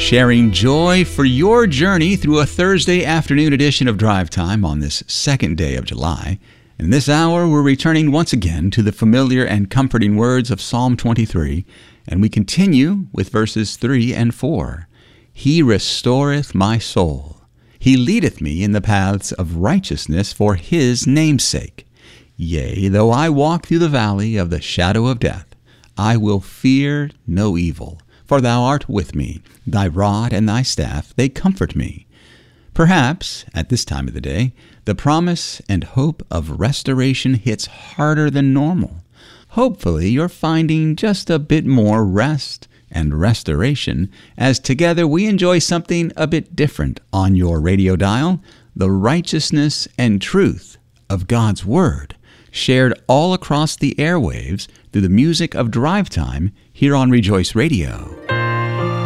sharing joy for your journey through a Thursday afternoon edition of Drive Time on this second day of July. In this hour, we're returning once again to the familiar and comforting words of Psalm 23, and we continue with verses 3 and 4. He restoreth my soul. He leadeth me in the paths of righteousness for his name's sake. Yea, though I walk through the valley of the shadow of death, I will fear no evil, for thou art with me. Thy rod and thy staff, they comfort me. Perhaps, at this time of the day, the promise and hope of restoration hits harder than normal. Hopefully, you're finding just a bit more rest and restoration as together we enjoy something a bit different on your radio dial, the righteousness and truth of God's Word, shared all across the airwaves through the music of Drive Time here on Rejoice Radio.